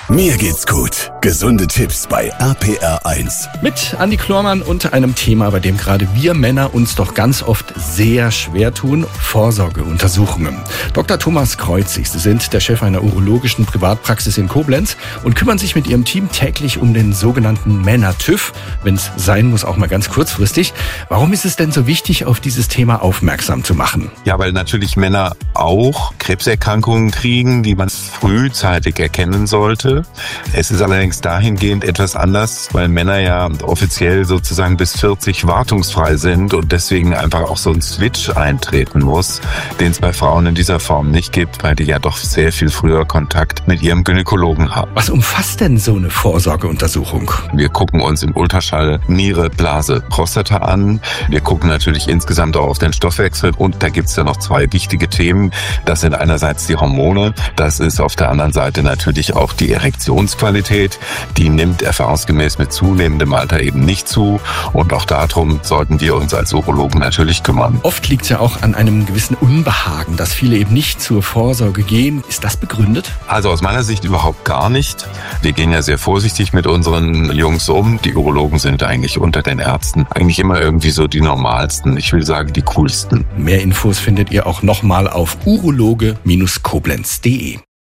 Mir geht's gut. Gesunde Tipps bei RPR1. Mit Andi Klormann und einem Thema, bei dem gerade wir Männer uns doch ganz oft sehr schwer tun: Vorsorgeuntersuchungen. Dr. Thomas Kreuzig, Sie sind der Chef einer urologischen Privatpraxis in Koblenz und kümmern sich mit Ihrem Team täglich um den sogenannten Männer-TÜV, wenn es sein muss, auch mal ganz kurzfristig. Warum ist es denn so wichtig, auf dieses Thema aufmerksam zu machen? Ja, weil natürlich Männer auch Krebserkrankungen kriegen, die man frühzeitig erkennen sollte. Es ist allerdings dahingehend etwas anders, weil Männer ja offiziell sozusagen bis 40 wartungsfrei sind und deswegen einfach auch so ein Switch eintreten muss, den es bei Frauen in dieser Form nicht gibt, weil die ja doch sehr viel früher Kontakt mit ihrem Gynäkologen haben. Was umfasst denn so eine Vorsorgeuntersuchung? Wir gucken uns im Ultraschall Niere, Blase, Prostata an. Wir gucken natürlich insgesamt auch auf den Stoffwechsel und da gibt es ja noch zwei wichtige Themen. Das sind einerseits die Hormone, das ist auf der anderen Seite natürlich auch die Erektionsqualität. Die nimmt erfahrungsgemäß mit zunehmendem Alter eben nicht zu und auch darum sollten wir uns als Urologen natürlich kümmern. Oft liegt es ja auch an einem gewissen Unbehagen, dass viele eben nicht zur Vorsorge gehen. Ist das begründet? Also aus meiner Sicht überhaupt gar nicht. Wir gehen ja sehr vorsichtig mit unseren Jungs um. Die Urologen sind eigentlich unter den Ärzten eigentlich immer irgendwie so die normalsten. Ich will sagen, die coolsten. Mehr Infos findet ihr auch nochmal auf urologe-koblenz.de.